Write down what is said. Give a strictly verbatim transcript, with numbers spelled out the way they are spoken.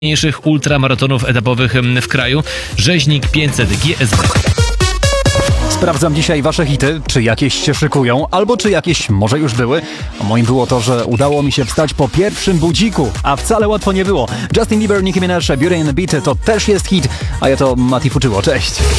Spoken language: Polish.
najmniejszych ultramaratonów etapowych w kraju. Rzeźnik pięćset G S B. Sprawdzam dzisiaj wasze hity, czy jakieś się szykują, albo czy jakieś może już były. A moim było to, że udało mi się wstać po pierwszym budziku, a wcale łatwo nie było. Justin Bieber, Nicki Minaj, Beauty and the Beat to też jest hit, a ja to Mati Fuczyło. Cześć!